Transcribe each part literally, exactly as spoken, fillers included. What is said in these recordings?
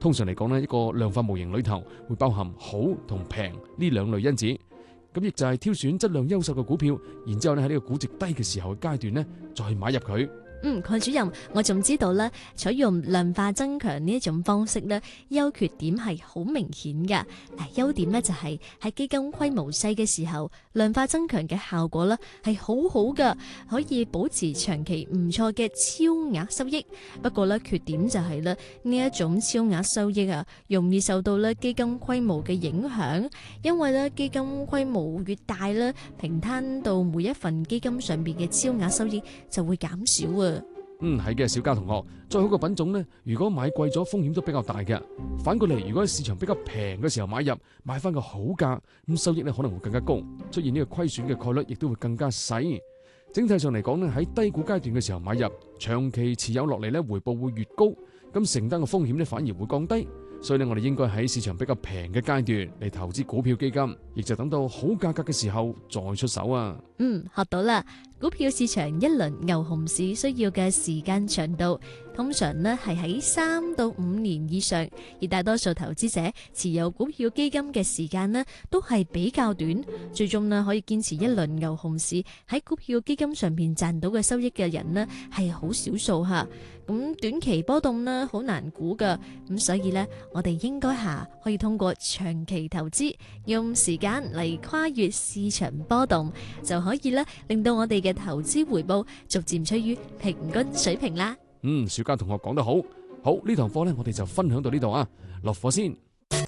通常嚟講呢，一個量化模型裏頭會包含好同平呢兩類因子，咁亦就係挑選質量優秀嘅股票，然之後咧喺呢個估值低嘅時候嘅階段呢，再買入佢。 嗯，鄺主任，我仲知道咧，採用量化增強呢一種方式咧，優缺點係好明顯㗎。嗱，優點咧就係喺基金規模細嘅時候，量化增強嘅效果咧係好好㗎，可以保持長期唔錯嘅超額收益。不過咧，缺點就係咧呢一種超額收益啊，容易受到咧基金規模嘅影響，因為咧基金規模越大咧，平攤到每一份基金上邊嘅超額收益就會減少啊。 嗯，係嘅，小嘉同學，再好嘅品種呢，如果買貴咗，風險都比較大嘅。反過嚟，如果喺市場比較平嘅時候買入，買翻個好價，咁收益呢可能會更加高，出現呢個虧損嘅概率亦都會更加細。整體上嚟講呢，喺低估階段嘅時候買入，長期持有落嚟呢，回報會越高，咁承擔嘅風險呢反而會降低。所以呢，我哋應該喺市場比較平嘅階段嚟投資股票基金，亦就等到好價格嘅時候再出手啊。 嗯，學到啦。股票市場一輪牛熊市需要嘅時間長度，通常呢係喺三到五年以上，而大多數投資者持有股票基金嘅時間呢都係比較短，最終呢可以堅持一輪牛熊市喺股票基金上面賺到嘅收益嘅人呢係好少數吓。咁短期波動呢好難估噶，咁所以呢我哋應該下可以通過長期投資，用時間嚟跨越市場波動，就可以呢令到我哋嘅投資回報逐漸趨於平均水平啦。 嗯，小嘉同學講得好，好，呢堂課呢我哋就分享到呢度啊，落課先。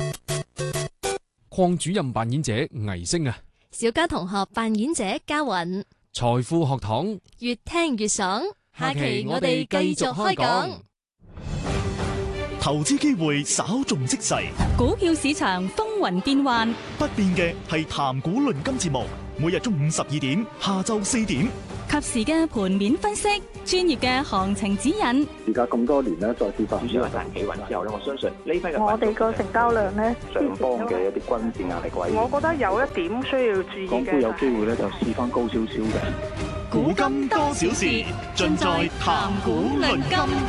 鄺主任扮演者倪星啊， 小嘉同學扮演者嘉雲， 財富學堂越聽越爽。下期我哋繼續開講。 投資機會稍縱即逝， 股票市場風雲變幻， 不變嘅係談股論金節目，每日中午十二點，下晝四點， 及時嘅盤面分析，專業嘅行情指引。 而家咁多年咧，再次發主要係彈企穩之後咧，我相信呢批嘅我哋個成交量咧， 上方嘅一啲均線壓力位， 我覺得有一點需要注意嘅。 港股有機會咧就試翻高少少嘅。 古今多少事，盡在談股論金。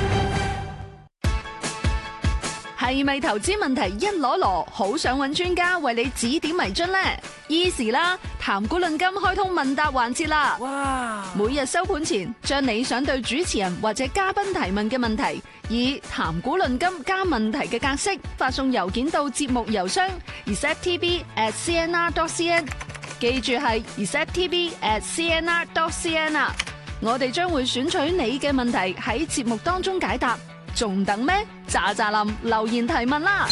係咪投資問題一籮籮，好想揾專家為你指點迷津呢？ Easy 啦，談股論金開通問答環節啦！哇！每日收盤前，將你想對主持人或者嘉賓提問嘅問題，以談股論金加問題嘅格式發送郵件到節目郵箱 receptv at cnr dot cn， 記住係 receptv at cnr dot cn 啊！我哋將會選取你嘅問題喺節目當中解答。仲等咩？喳喳林留言提問啦！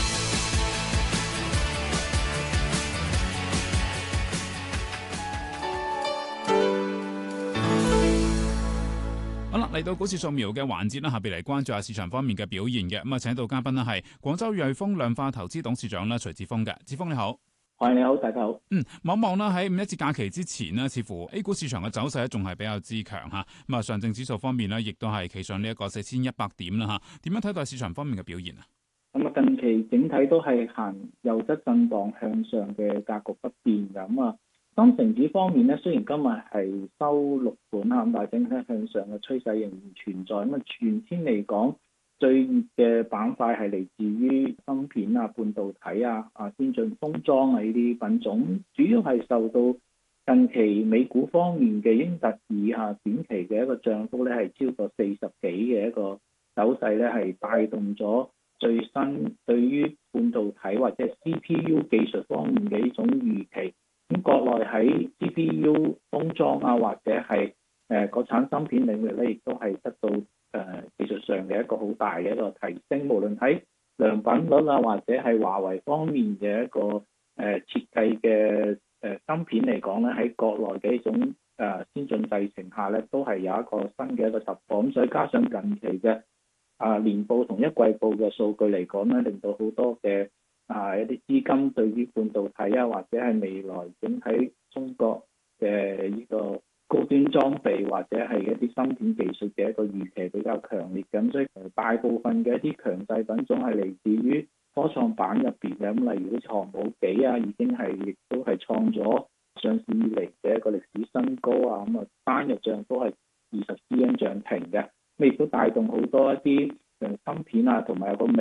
好啦，嚟到股市掃描嘅環節啦，下邊嚟關注下市場方面嘅表現嘅。咁啊，請到嘉賓呢係廣州瑞豐量化投資董事長啦徐志峰嘅。志峰你好。 係，你好，大家好。 嗯，望望啦，喺五一節假期之前呢，似乎 A 股市場嘅走勢咧仲係比較之強吓。咁啊，上證指數方面呢，亦都係企上呢一個四千一百點啦吓。點樣睇待市場方面嘅表現啊？ 咁啊，近期整體都係行優質震盪向上嘅格局不變嘅。咁啊，深成指方面呢，雖然今日係收六盤啊，咁但係整體向上嘅趨勢仍然存在。咁啊，全天嚟講，最熱嘅板塊係嚟自於芯片啊、半導體啊、啊先進封裝啊呢啲品種，主要係受到近期美股方面嘅英特爾啊短期嘅一個漲幅咧係超過四十幾嘅一個走勢咧，係帶動咗最新對於半導體或者 C P U 技術方面嘅呢種預期。咁國內喺 C P U 封裝啊或者係誒國產芯片領域咧，亦都係得到誒、呃、技術上嘅一個好大嘅一個提升，無論喺良品率啊，或者係華為方面嘅一個誒、呃、設計嘅誒芯片嚟講咧，喺國內嘅一種誒、呃、先進製程下咧，都係有一個新嘅一個突破。咁所以加上近期嘅啊年報同一季報嘅數據嚟講咧，令到好多嘅啊一啲資金對於半導體啊，或者係未來整體中國嘅呢個高端裝備或者係一啲芯片技術嘅一個預期比較強烈，咁所以大部分嘅一啲強勢品種係嚟自於科創板入邊嘅，咁例如啲航母幾啊，已經係亦都係創咗上市以嚟嘅一個歷史新高啊，咁啊單日漲都係二十 C N 漲停嘅，咁亦都帶動好多一啲誒芯片啊，同埋有個微